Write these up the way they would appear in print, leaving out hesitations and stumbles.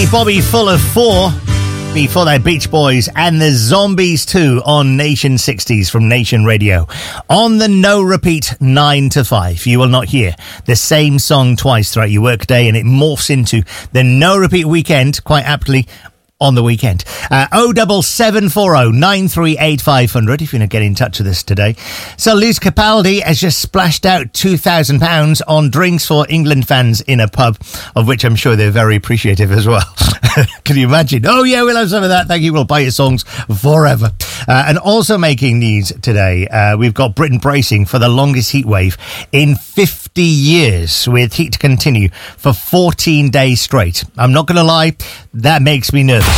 Bobby Full of 4 before that, Beach Boys and the Zombies 2 on Nation 60s from Nation Radio. On the no repeat 9 to 5, you will not hear the same song twice throughout your workday, and it morphs into the no repeat weekend quite aptly on the weekend. 07740 938 500 if you want to get in touch with us today. So Luz Capaldi has just splashed out £2,000 on drinks for England fans in a pub, of which I'm sure they're very appreciative as well. Can you imagine? Oh yeah, we'll have some of that. Thank you. We'll buy your songs forever. And also making news today, we've got Britain bracing for the longest heat wave in 50 years, with heat to continue for 14 days straight. I'm not going to lie, that makes me nervous.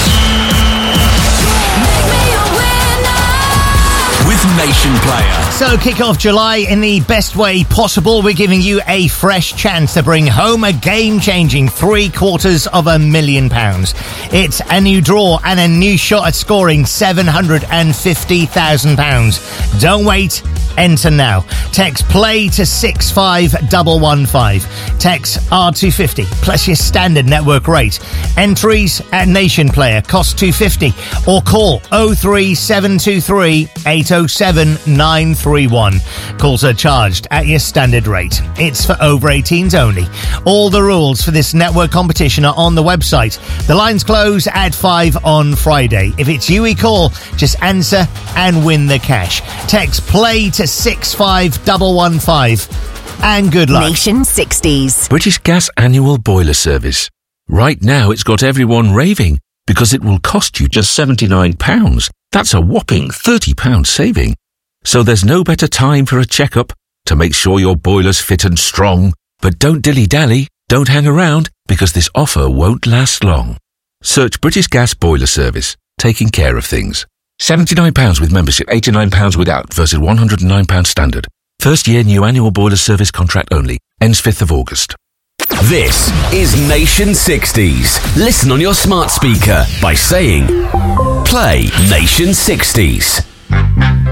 With Nation Player. So kick off July in the best way possible. We're giving you a fresh chance to bring home a game-changing £750,000. It's a new draw and a new shot at scoring £750,000. Don't wait. Enter now. Text play to 65115. Text R250 plus your standard network rate. Entries at Nation Player cost £2.50 or call 03723 807 931. Calls are charged at your standard rate. It's for over 18s only. All the rules for this network competition are on the website. The lines close at 5 on Friday. If it's you we call, just answer and win the cash. Text play to 65115 and good luck. Nation 60s. British Gas annual boiler service. Right now it's got everyone raving because it will cost you just £79. That's a whopping £30 saving. So there's no better time for a checkup to make sure your boiler's fit and strong. But don't dilly-dally, don't hang around, because this offer won't last long. Search British Gas Boiler Service, taking care of things. £79 with membership, £89 without, versus £109 standard. First year new annual boiler service contract only. Ends 5th of August. This is Nation 60s. Listen on your smart speaker by saying, play Nation 60s.